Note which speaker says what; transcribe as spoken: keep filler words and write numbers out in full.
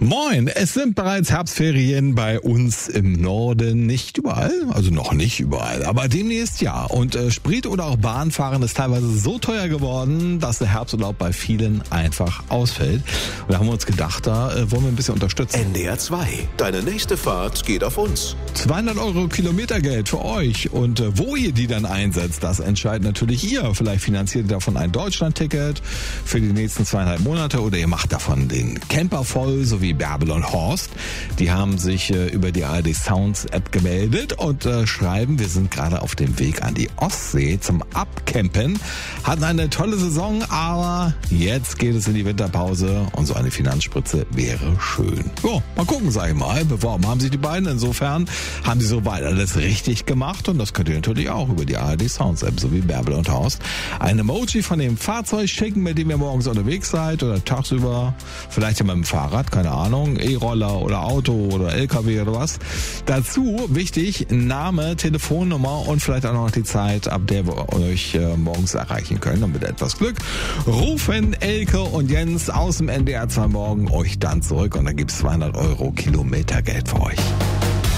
Speaker 1: Moin, es sind bereits Herbstferien bei uns im Norden. Nicht überall, also noch nicht überall, aber demnächst ja. Und äh, Sprit oder auch Bahnfahren ist teilweise so teuer geworden, dass der Herbsturlaub bei vielen einfach ausfällt. Und da haben wir uns gedacht, da äh, wollen wir ein bisschen unterstützen.
Speaker 2: N D R zwei, deine nächste Fahrt geht auf uns.
Speaker 1: zweihundert Euro Kilometergeld für euch. Und äh, wo ihr die dann einsetzt, das entscheidet natürlich ihr. Vielleicht finanziert ihr davon ein Deutschland-Ticket für die nächsten zweieinhalb Monate oder ihr macht davon den Camper voll, so wie Bärbel und Horst. Die haben sich äh, über die A R D Sounds App gemeldet und äh, schreiben, wir sind gerade auf dem Weg an die Ostsee zum Abcampen. Hatten eine tolle Saison, aber jetzt geht es in die Winterpause und so eine Finanzspritze wäre schön. So, mal gucken, sag ich mal. Beworben haben sich die beiden. Insofern haben sie soweit alles richtig gemacht und das könnt ihr natürlich auch über die A R D Sounds App, so wie Bärbel und Horst. Ein Emoji von dem Fahrzeug schicken, mit dem ihr morgens unterwegs seid oder tagsüber, vielleicht ja mit dem Fahrrad, keine Ahnung, E-Roller oder Auto oder L K W oder was. Dazu wichtig, Name, Telefonnummer und vielleicht auch noch die Zeit, ab der wir euch äh, morgens erreichen können. Und mit etwas Glück rufen Elke und Jens aus dem N D R zwei Morgen euch dann zurück und dann gibt's zweihundert Euro Kilometergeld für euch.